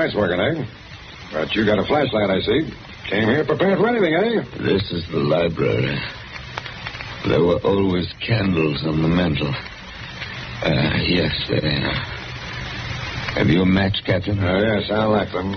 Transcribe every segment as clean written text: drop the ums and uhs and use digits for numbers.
lights working, eh? But you got a flashlight, I see. Came here prepared for anything, eh? This is the library. There were always candles on the mantel. Yes, there they are. Have you a match, Captain? Yes, I'll light them.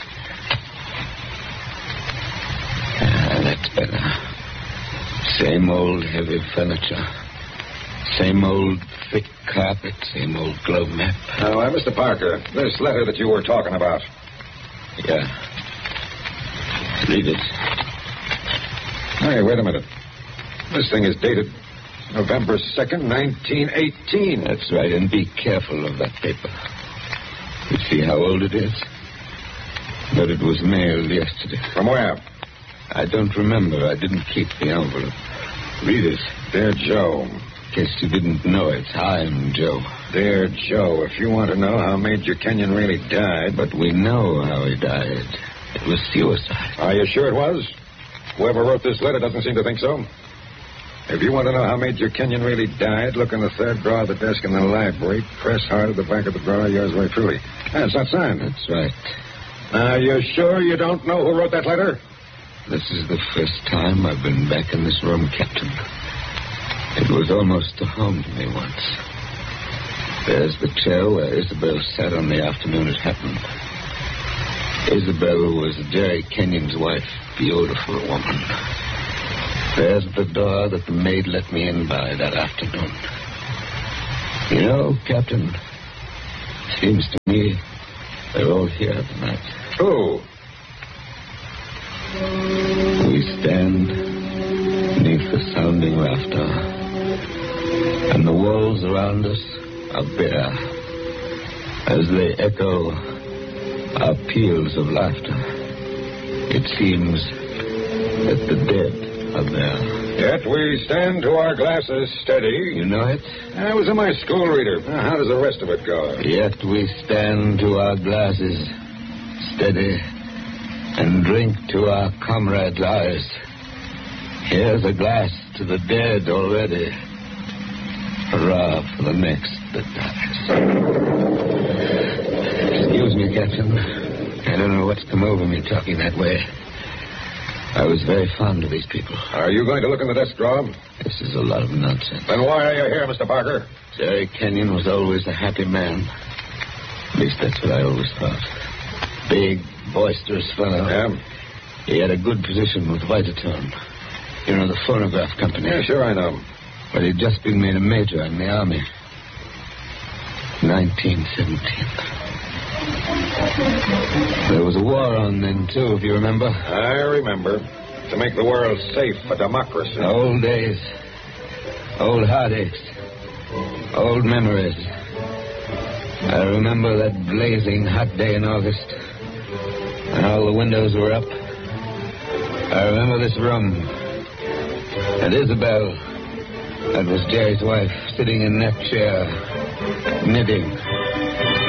That's better. Same old heavy furniture. Same old thick carpet. Same old globe map. Now, Mr. Parker, this letter that you were talking about. Yeah. Read it. Hey, wait a minute. This thing is dated November 2nd, 1918. That's right, and be careful of that paper. You see how old it is? But it was mailed yesterday. From where? I don't remember. I didn't keep the envelope. Read it. Dear Joe. In case you didn't know it, I'm Joe. Dear Joe, if you want to know how Major Kenyon really died... But we know how he died. It was suicide. Are you sure it was? Whoever wrote this letter doesn't seem to think so. If you want to know how Major Kenyon really died, look in the third drawer of the desk in the library. Press hard at the back of the drawer. Yours very truly. It's not signed. That's right. Now, you sure you don't know who wrote that letter? This is the first time I've been back in this room, Captain. It was almost a home to me once. There's the chair where Isabel sat on the afternoon it happened. Isabel was Jerry Kenyon's wife. Beautiful woman. There's the door that the maid let me in by that afternoon. You know, Captain, seems to me they're all here tonight. Who? We stand beneath the sounding rafter, and the walls around us are bare as they echo our peals of laughter. It seems that the dead are there. Yet we stand to our glasses steady. You know it? I was in my school reader. Now, how does the rest of it go? Yet we stand to our glasses steady and drink to our comrades' eyes. Here's a glass to the dead already. Hurrah for the next that dies. Excuse me, Captain. I don't know what's come over me talking that way. I was very fond of these people. Are you going to look in the desk drawer? This is a lot of nonsense. Then why are you here, Mr. Parker? Jerry Kenyon was always a happy man. At least that's what I always thought. Big, boisterous fellow. Yeah? He had a good position with Whiteaton. You know, the phonograph company. Yeah, sure, I know. But he'd just been made a major in the army. 1917. There was a war on then, too, if you remember. I remember. To make the world safe for democracy. Old days. Old heartaches. Old memories. I remember that blazing hot day in August. And all the windows were up. I remember this room. And Isabel, that was Jerry's wife, sitting in that chair, knitting.